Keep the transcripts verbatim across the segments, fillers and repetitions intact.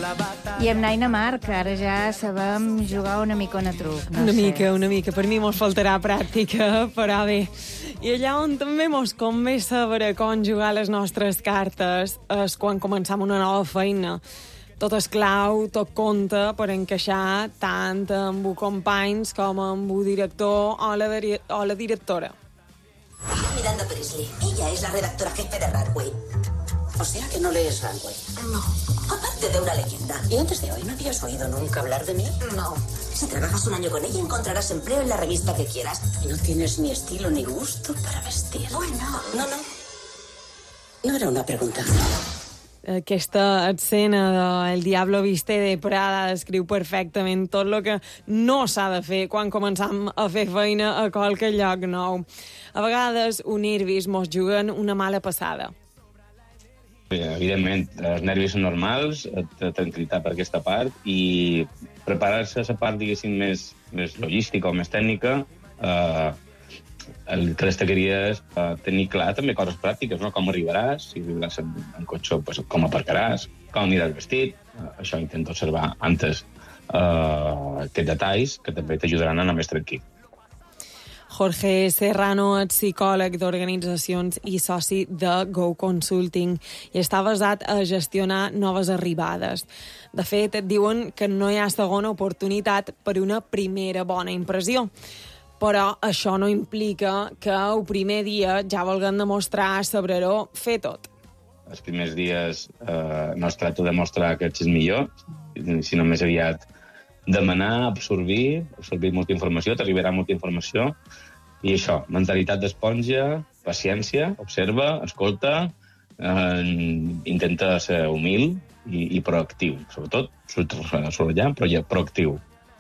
I amb Naina Mar, que ara ja sabem jugar una micona truc. No una sé. mica, una mica. Per mi mos faltarà pràctica, però bé. I allà on també mos convé saber com jugar les nostres cartes és quan començam una nova feina. Tot és clau, tot compta per encaixar tant amb un companys com amb un director o la, di o la directora. Miranda Priestley. Ella es la redactora jefe de Runway. O sea que no lees Runway. No. Aparte de una leyenda. ¿Y antes de hoy no habías oído nunca hablar de mí? No. Si trabajas un año con ella, encontrarás empleo en la revista que quieras. Y no tienes ni estilo ni gusto para vestir. Bueno. No, no. No era una pregunta. Aquesta escena de El Diablo Viste de Prada descriu perfectament tot el que no s'ha de fer quan començam a fer feina a qualque lloc nou. A vegades, un nervis mos juguen una mala passada. Evidentment, els nervis són normals, tranquil·litat per aquesta part, i preparar-se a la part, diguéssim, més, més logística o més tècnica, eh, el que destacaria és uh, tenir clar també coses pràctiques, no? Com arribaràs, si arribaràs en, en cotxe, pues, com aparcaràs, com aniràs vestit. Uh, això intento observar antes uh, aquests detalls que també t'ajudaran a anar més tranquil. Jorge Serrano és psicòleg d'organitzacions i soci de Go Consulting i està basat a gestionar noves arribades. De fet, et diuen que no hi ha segona oportunitat per una primera bona impressió. Però això no implica que el primer dia ja vulguem demostrar saber-ho fer tot. Els primers dies eh, no es tracta de mostrar que ets millor, sinó més aviat demanar, absorbir, absorbir molta informació, t'arribarà molta informació, i això, mentalitat d'esponja, paciència, observa, escolta, eh, intenta ser humil i, i proactiu, sobretot, subratllar, però ja proactiu.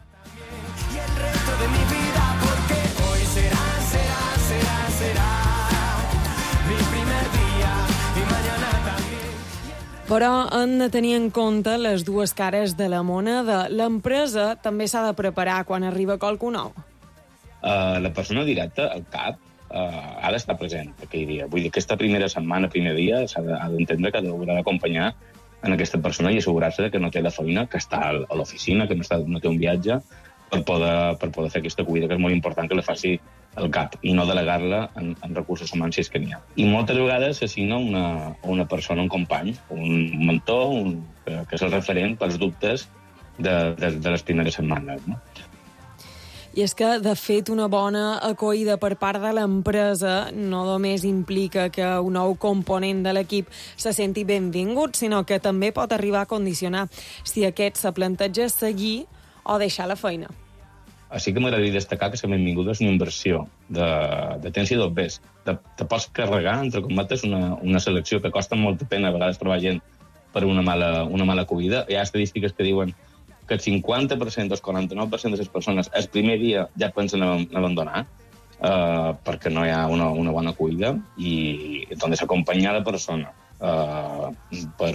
Però hem de tenir en compte les dues cares de la moneda. L'empresa també s'ha de preparar quan arriba qualcú nou. Uh, la persona directa, el cap, uh, ha d'estar present aquell dia. Vull dir, aquesta primera setmana, primer dia, s'ha d'entendre que haurà d'acompanyar en aquesta persona i assegurar-se que no té la feina, que està a l'oficina, que no, està, no té un viatge, per poder, per poder fer aquesta cuida, que és molt important que la faci el cap i no delegar-la en, en recursos humans si és que n'hi ha. I moltes vegades s'assigna una, una persona, un company, un mentor, un, que, que és el referent pels dubtes de, de, de les primeres setmanes, no? I és que, de fet, una bona acollida per part de l'empresa no només implica que un nou component de l'equip se senti benvingut, sinó que també pot arribar a condicionar si aquest se planteja seguir o deixar la feina. Així que m'agradaria destacar que la benvinguda és una inversió de, de temps i d'obès. Te, te pots carregar, entre comates, una, una selecció que costa molta pena a vegades trobar gent per una mala, una mala acollida. Hi ha estadístiques que diuen que el cinquanta per cent o el quaranta-nou per cent de les persones el primer dia ja pensen en abandonar eh, perquè no hi ha una, una bona acollida i doncs acompanyar la persona eh, per